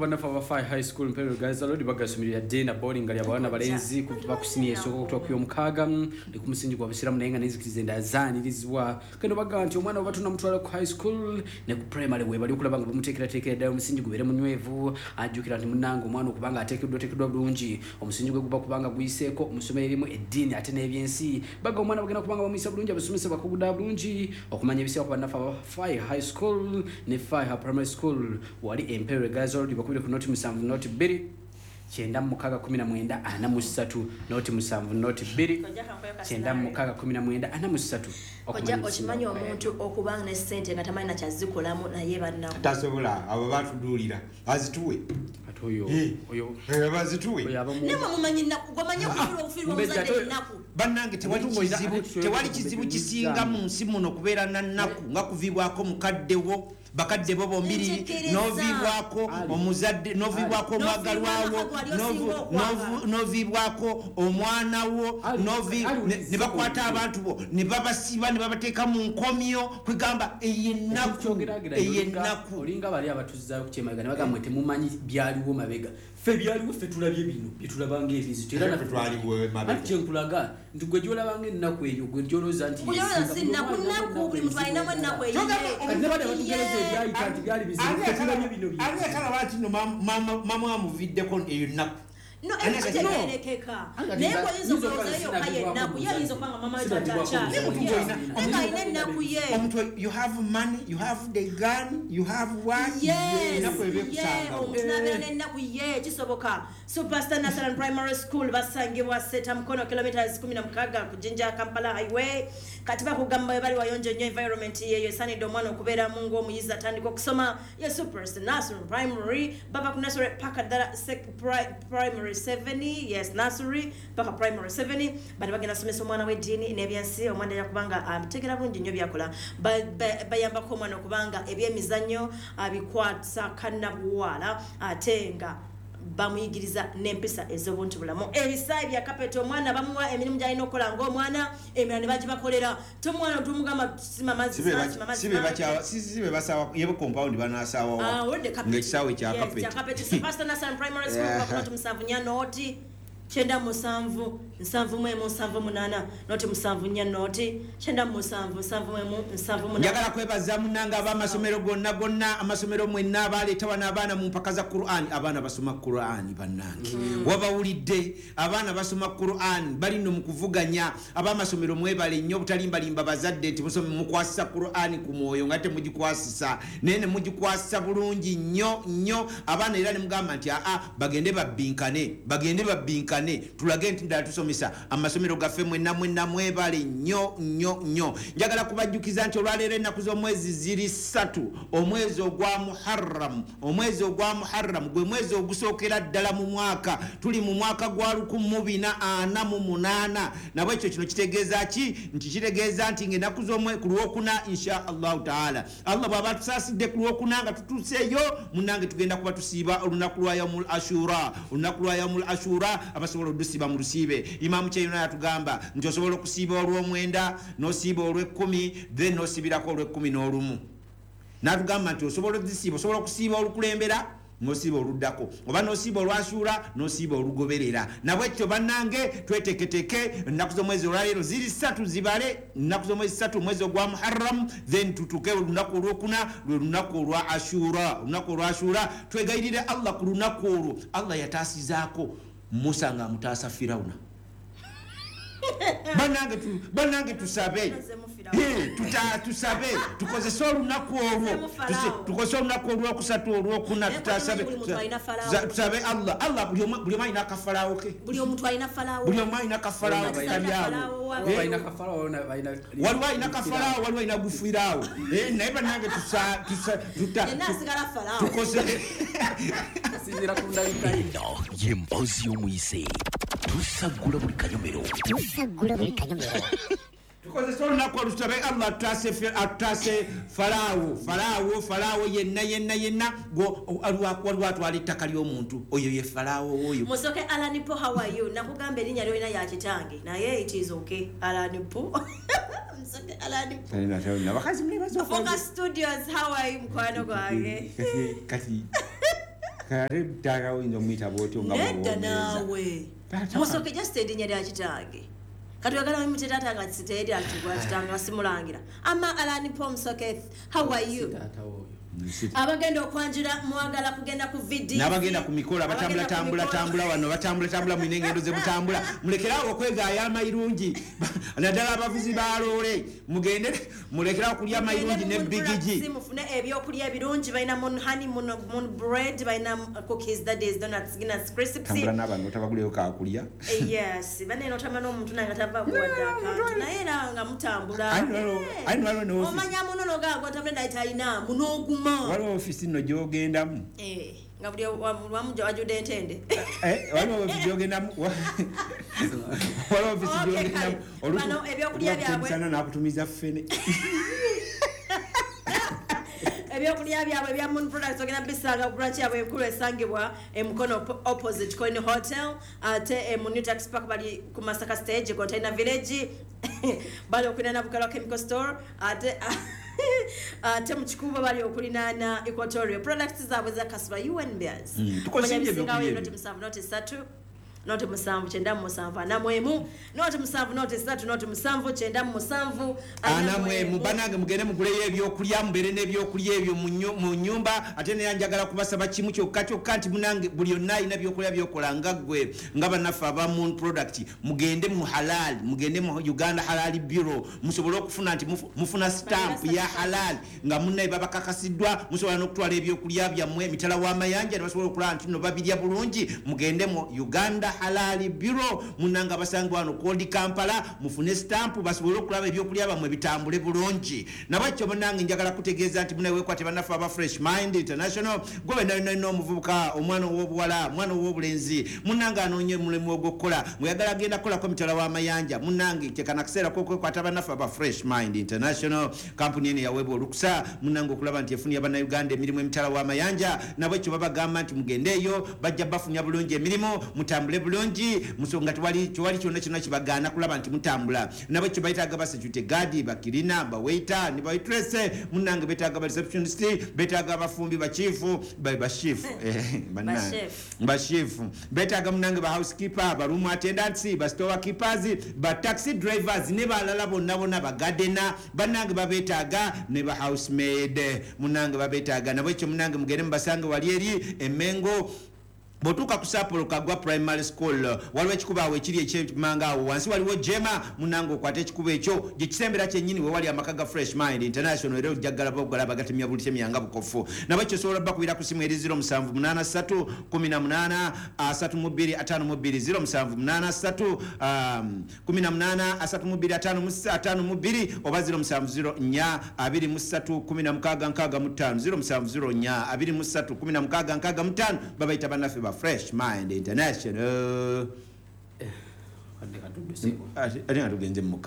kubana fa Fire High School Imperial Girls already bagasumirira Dena boarding gali abana balenzi kuva kusiniye soko kutoka mukaga ndi kumusinji kwa bisira munenga nizikirize ndazanirizwa kendo baganti omwana obatuna mutwala ku high school ne ku primary we bali kulabanga bamutekera dayo musinji gubere munywevu ajukira ndi munango omwana okubanga atekedwa bulungi omusinji gwe guba kubanga guyiseko omusomero erimu edini ate nebyensi baga omwana bagena kubanga bamuyisa bulungi abasomesa bakuguda bulungi okumanya ebisya kwa nafa Fire High School ne Fire Primary School wali Imperial Girls already bakubire ku noti musanvu noti biri chenda mukaga 19 ana musatu noti musanvu noti biri chenda mukaga 19 ana musatu okimanyi omuntu okubanga ne sente nga tamanyi na kyazikolamu naye banna tasobola abo batudulira azituwe atoyo oyo bazituwe nema mumanyi nakugomanya kufirwa muzadde naku bannange tewali kizibu kisinga mu nsi muno kubeera na nnaku nga kuvibwako mukaddewo bakadde bo bombiri novibwako omuzadde novibwako omwagalwawo novibwako omwana wo ne bakwata abantu bo ne babasiba ne babateeka mu nkomyo kwegamba eyennaku olinga bali abatuzza kukyemaga ne bagamba temumanyi byaliwo mabega fe byaliwo fe tulabye bino bitulabanga ebizi tera na twaliwo mabega kyenkulaga ndigwe jolabanga ennaku eyo gwe joloza nti sinnaku buli muntu alinamu ennaku eyo Alietala wati no mama amuviddeko eyo nnaku no elekeka nebo yizo koza yo kaye naku yizo kwanga mama tatacha nenga ine naku ye you have money, you have the gun, you have what? Yes, tunabera naku ye kisoboka Superstar National Primary School basangibwa seta mkono kilometers 16 kujinja Kampala highway katiba kugamba bali wayonje nyo environment yeyo sani domwana okubera mungu omuyiza tandiko kusoma ye Superstar National Primary baba kuna sore pakadara primary 7 yes nursery paka primary 7 bali bagenda somesa omwana w'edini nebyansi omwana yakubanga ategera bungi nnyo byakola bayamba ko omwana okubanga ebyemizanyo abikwatsa kannabuwala atenga bamuyigiriza n'empisa ez'obuntu bulamu ebisayi bya kapeti omwana bamuwa emirimu gy'alina okukola ng'omwana emirala ne bagibakolera tomwana tumugamba sibe basawa yebo compound banasaawa ng'ekisaawe kya kapeti Superstar National Primary School bakuna tumusanvu nya noti chenda musanvu nsanvu mwemu nsanvu munana noti musanvu nya noti chenda musanvu nsanvu mwemu nsanvu munana njagala kwebaza munanga abamasomero gonna amasomero mwenna abaleeta bana abaana mu mpaka za Qur'an abana basoma Qur'an bannange wabawulidde abana basoma Qur'an bali no mukuvuganya abamasomero mwebale nnyo butalimbalimba bazadde nti musome mukwasisa Qur'an ku mwoyo ngate mugikwasisa nene mugikwasisa bulungi nnyo abaana era ne mugamba nti bagende babbinkane tulage nti ndala tusomesa amasomero gaffe mwenna mwebale nnyo njagala kubajjukiza nti olwaleero ennaku z'omwezi ziri 3 omwezi ogwa Muharram gwe mwezi ogusookera ddala mu mwaka tuli mu mwaka gwa 1448 nabwe ekyo kino kitegeeza ki nti kitegeeza nti ng'ennaku z'omwe ku lwokuna insha Allahu taala Allah bw'aba tusaasidde ku lwokuna nga tutuuseeyo munnange tugenda kuba tusiiba olunaku lwa yaumul ashura abasobola odusiba mu lusiibe Imam Kyeyuna yatugamba nti osobola okusiiba olw'omwenda n'osiiba olw'ekkumi then n'osibirako olw'ekkumi n'atugamba nti osobola okusiiba olukulembera n'osiiba oluddako oba n'osiiba olwashuura n'osiiba olugoberera nabwekyo bannange tweteketeke ennaku z'omwezi olwaleero ziri 3 zibale ennaku z'omwezi 3 omwezi ogwa Muharram then tutuke olunaku olwokuna lwe lunaku olwa Ashura twegayirire Allah ku lunaku olwo Allah yataasizaako Musa nga mutaasa Firauna banange tusabe tusabe tukozese olunaku olwo olwokusatu olwokuna tutasabe tusabe Allah buli omu alina akafalaawo ke buli omuntu alina falaawo waliwo alina kafalaawo waliwo alina gufiraawo naye banange yempozi y'omuyise tusagula buli kanyomero tukozesa olunaku olutabe Allah atutaase falaawo yenna waliwo atwala ettaka ly'omuntu oyo ye falaawo oyo musoke Alanipo how are you nakugamba erinnya lyolina ya kitange naye it is okay Alanipo musoke Alanipo nabakazi mwebaza Focus Studios how are you mkwano gwange kati kale taata oyinza omuyita bwotyo nga nedda naawe musoke just erinnya lya kitange kati oyagala muyite taata nga siteeri atibwa kitanga simulangira ama alani pomsoketh how are you abagenda okwanjira mwagala kugenda ku video n'abagenda ku mikolo abatambula wano batambula mu engendo ze mutambula mulekerawo okwegaaya amayirungi naddala abavuzi ba loole mugende mulekerawo kulya amayirungi ne bigigi mufune ebyokulya ebirungi balina honey moon bread balina cookies that is donuts Guinness crisps tambula n'abantu otabaguleyo kakulya yes banene otamana omuntu naye atava kuwadde akantu naye era nga mutambula omanya munono gago otambula naye talina munoguma waliwo ofisi nno gyogendamu nga buli wamu wajude entende waliwo ofisi gyogendamu waliwo ofisi gyogendamu ebyokulya byabwe nakutumiza ffene ebyokulya byabwe bya Moon Products ogenda bisanga ku branch yabwe enkulu esangibwa Mukono opposite Coin Hotel ate mu New Tax Park bali ku Masaka Stage Container Village bali okulina Bukala Chemical Store ate mu Kikuubo bali okulinana Equatorial Products zaabwe za Kaspa UN Bears tukosinje byokulya noti musanvu kyenda musanvu anamwemu noti musanvu noti satu noti musanvu kyenda musanvu anamwemu banange mugende muguleyo ebyokulya mubere n'ebyokulya ebyo mu nyumba ate neyanjagala kubasaba kimu kyokka nti munange buli yonna alina byokulya byokola nga ggwe nga bannaffe aba Moon Product mugende mu halal mugende mu Uganda Halal Bureau musobole okufuna nti mufuna stamp ya halal nga munnaye babakakasiddwa musobola n'okutwala ebyokulya byammwe emitala w'amayanja ne basobola okulaba nti no babirya bulungi mugende mu Uganda Halal Bureau munanga basangwa wano Kondi Kampala mufune stamp basobole okulaba ebyokulya bamwe bitambule bulungi nabakyo munange njagala kutegeeza nti munawe wekwate bannafe aba Fresh Mind International gwe nalina omuvubuka omwana ow'obuwala omwana ow'obulenzi munanga anoonye mulemu ogw'okukola mweyagala agenda kukolako mitala w'amayanja munange kyekana kaseera kokwekwata bannafe aba Fresh Mind International kampuni eno yaweebwa olukusa munange okulaba nti efunye bannayuganda emirimu emitala w'amayanja nabwekyo babagamba nti mugendeeyo bajja bafunya bulungi emirimu mutambule bulungi musonga tewali kyonna kibagaana kulaba nti mutambula nabwekyo bayitaaga ba security guard bakirina bawaita ne bawaitress munange betaaga ba receptionist betaaga abafumbi bachifu bashifu betaaga munange ba housekeeper ba room attendants ba store keepers ba taxi drivers ne balala bonna bagadena banange babetaaga ne ba housemaid munange babetaaga nabwekyo munange mugere mubasange wali eri Emengo botuka ku Sapolo Kagwa Primary School waliwo ekikuba ekiri ekyemanga awo wansi waliwo Jema munango kwate ekikuba ekyo gye kisembera kyennyini we wali amakaga Fresh Mind International era ojjagala bogala bagatemya buli kyemyanga bukofu nabakyo sobola bakubira ku simu eri 0783 18 32 0783 18 32 oba 0704 23 16 babayita bannafe ba Fresh Mind International. I think I do